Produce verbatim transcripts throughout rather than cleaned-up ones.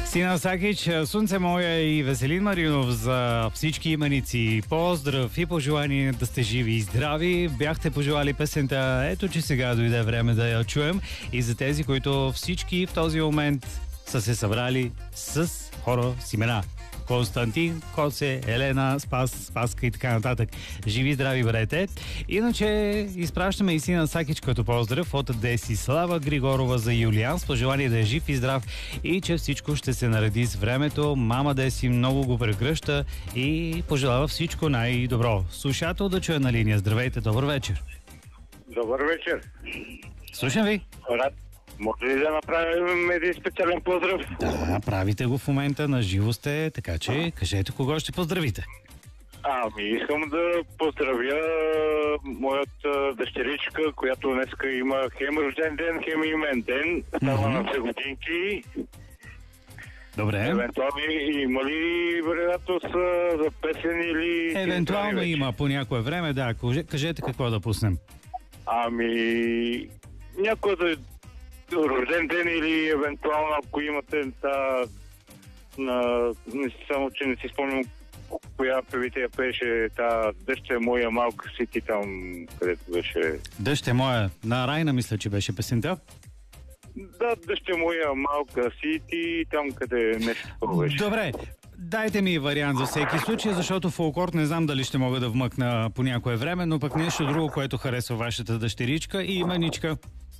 Сина Сакич, Слънце моя и Веселин Маринов за всички именици. Поздрав и пожелание да сте живи и здрави. Бяхте пожелали песента, ето че сега дойде време да я чуем. И за тези, които всички в този момент са се събрали с хора с имена. Константин, Коце, Елена, Спас, Спаска и така нататък. Живи, здрави, бъдете. Иначе изпращаме и Сина Сакич като поздрав от Десислава Григорова за Юлиан с пожелание да е жив и здрав и че всичко ще се нареди с времето. Мама Деси много го прегръща и пожелава всичко най-добро. Слушател да чуе на линия. Здравейте, добър вечер. Добър вечер. Слушам ви. Рад. Може ли да направим един специален поздрав? Да, правите го в момента, на живо сте, така че кажете кого ще поздравите. Ами, искам да поздравя моята дъщеричка, която днеска има хем рожден ден, хем имен ден. Става mm-hmm. на две годинки. Добре. Евентуално има ли вероятност за песен или... Евентуално има по някое време, да. Кажете какво да пуснем. Ами, някой да рожден ден или евентуално, ако имате та, на, не, само че не си спомням коя певица я пееше, та Дъщ е моя малка Сити там, където беше... Дъщ е моя, на Райна мисля, че беше песента. Да, Дъщ е моя малка Сити, там къде нещо беше. Добре, дайте ми вариант за всеки случай, защото фолклор не знам дали ще мога да вмъкна по някое време, но пък нещо друго, което харесва вашата дъщеричка и именичка.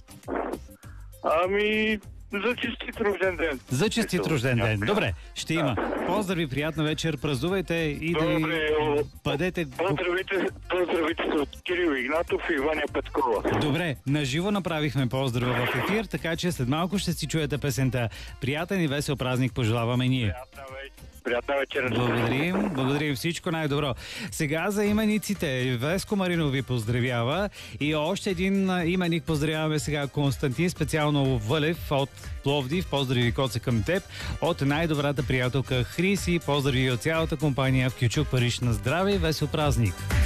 Ами, за честит рожден ден. За честит рожден ден. Добре, ще има. Поздрави, приятна вечер, празнувайте и да Добре, бъдете... Поздравите, поздравите се от Кирил Игнатов и Ваня Петкова. Добре, наживо направихме поздрава в ефир, така че след малко ще си чуете песента. Приятен и весел празник пожелаваме ние. Приятна вечер. Приятна вечер. Благодарим, благодарим всичко най-добро. Сега за имениците. Веско Маринов ви поздравява и още един именик поздравяваме сега. Константин, специално Вълев от Пловдив. Поздрави, Коце, към теб. От най-добрата приятелка Хриси. Поздрави от цялата компания в Кючук, Париж. На здраве и весел празник!